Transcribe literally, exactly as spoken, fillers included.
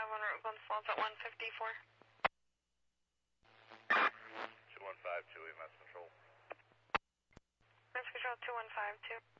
on Route Glens Falls at one fifty-four. two one five two, E M S Control. E M S Control two one five two.